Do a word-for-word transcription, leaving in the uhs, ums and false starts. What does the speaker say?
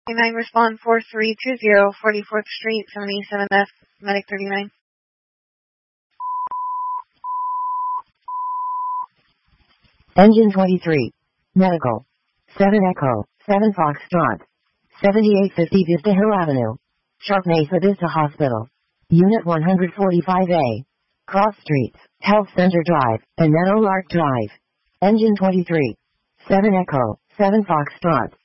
nine respond four three two zero, forty-fourth Street, seventy-seven F, Medic thirty-nine. Engine twenty-three. Medical. seven Echo, seven Foxtrot. seventy-eight fifty Vista Hill Avenue. Sharp Mesa Vista Hospital. Unit one forty-five A. Cross Streets, Health Center Drive, and Meadowlark Drive. Engine twenty-three. seven Echo, seven Foxtrot.